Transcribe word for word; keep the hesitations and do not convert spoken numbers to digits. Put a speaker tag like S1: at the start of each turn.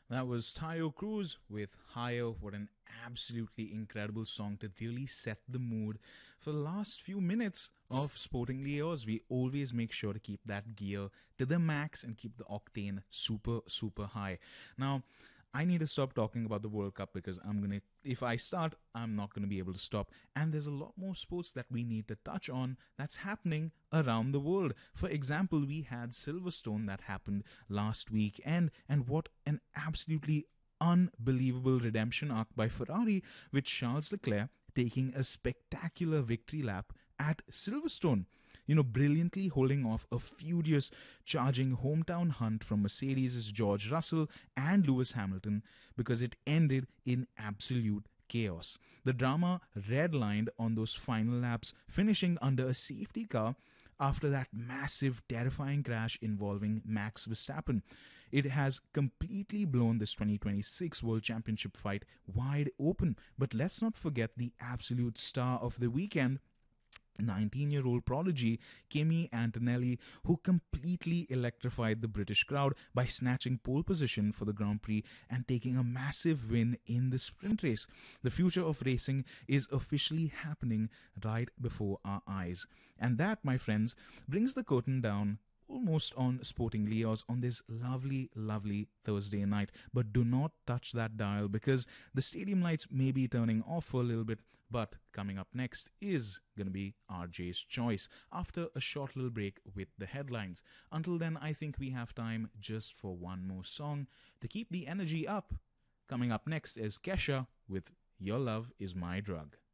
S1: That was Tayo Cruz with Higher. What an absolutely incredible song to really set the mood for the last few minutes of Sportingly Yours. We always make sure to keep that gear to the max and keep the octane super, super high. Now, I need to stop talking about the World Cup because I'm going to, if I start, I'm not going to be able to stop. And there's a lot more sports that we need to touch on that's happening around the world. For example, we had Silverstone that happened last week, and and what an absolutely unbelievable redemption arc by Ferrari, with Charles Leclerc taking a spectacular victory lap at Silverstone. You know, brilliantly holding off a furious charging hometown hunt from Mercedes' George Russell and Lewis Hamilton, because it ended in absolute chaos. The drama redlined on those final laps, finishing under a safety car after that massive, terrifying crash involving Max Verstappen. It has completely blown this twenty twenty-six World Championship fight wide open. But let's not forget the absolute star of the weekend, nineteen-year-old prodigy Kimi Antonelli, who completely electrified the British crowd by snatching pole position for the Grand Prix and taking a massive win in the sprint race. The future of racing is officially happening right before our eyes. And that, my friends, brings the curtain down almost on Sportingly Yours on this lovely, lovely Thursday night. But do not touch that dial, because the stadium lights may be turning off for a little bit. But coming up next is going to be R J's Choice after a short little break with the headlines. Until then, I think we have time just for one more song to keep the energy up. Coming up next is Kesha with Your Love Is My Drug.